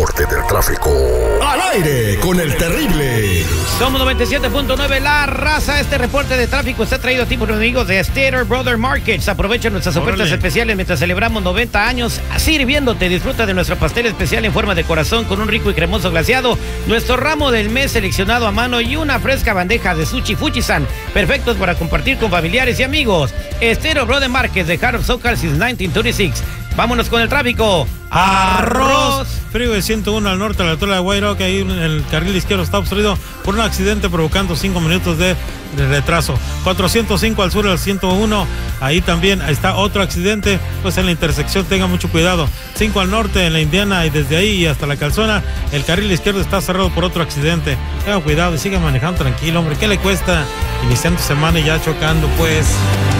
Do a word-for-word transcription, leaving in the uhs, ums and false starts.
reporte del tráfico. Al aire con el terrible. Somos noventa y siete punto nueve La Raza. Este reporte de tráfico está traído a ti por los amigos de Stater Brother Markets. Aprovecha nuestras ofertas Órale. especiales mientras celebramos noventa años sirviéndote. Disfruta de nuestro pastel especial en forma de corazón con un rico y cremoso glaseado, nuestro ramo del mes seleccionado a mano y una fresca bandeja de sushi Fujisan, perfectos para compartir con familiares y amigos. Stater Brother Markets de Heart of SoCal since nineteen thirty-six. Vámonos con el tráfico. Arroz. Freeway ciento uno al norte, a la altura de White Oak, ahí el carril izquierdo está obstruido por un accidente provocando cinco minutos de, de retraso. cuatrocientos cinco al sur del ciento uno, ahí también está otro accidente, pues en la intersección tenga mucho cuidado. cinco al norte en la Indiana y desde ahí y hasta la Calzona, el carril izquierdo está cerrado por otro accidente. Tenga cuidado y siga manejando tranquilo, hombre, ¿qué le cuesta iniciando semana y ya chocando, pues?